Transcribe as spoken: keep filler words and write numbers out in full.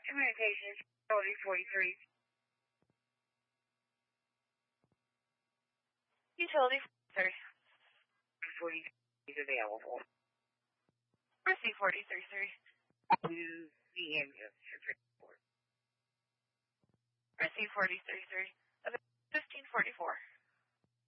Communications, utility forty-three. Utility forty-three. forty-three is available. Receive forty-three three. To the ambulance. Receive forty-three three. fifteen forty-four.